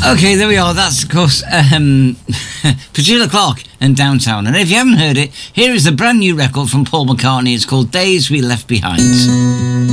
Okay, there we are. That's, of course, Petula Clark and Downtown. And if you haven't heard it, here is a brand new record from Paul McCartney. It's called Days We Left Behind.